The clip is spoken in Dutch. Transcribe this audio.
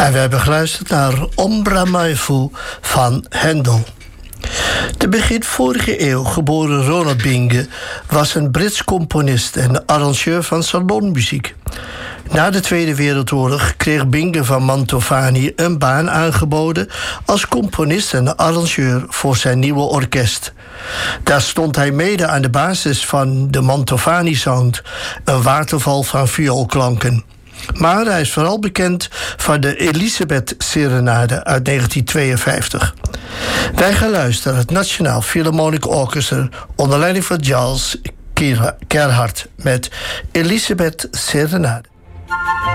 En we hebben geluisterd naar Ombra Mai Fu van Handel. De begin vorige eeuw geboren Ronald Binge was een Brits componist en arrangeur van salonmuziek. Na de Tweede Wereldoorlog kreeg Binge van Mantovani een baan aangeboden als componist en arrangeur voor zijn nieuwe orkest. Daar stond hij mede aan de basis van de Mantovani-sound, een waterval van vioolklanken. Maar hij is vooral bekend van de Elisabeth-serenade uit 1952. Wij gaan luisteren naar het Nationaal Philharmonic Orchestra onder leiding van Charles Gerhardt met Elisabeth-serenade.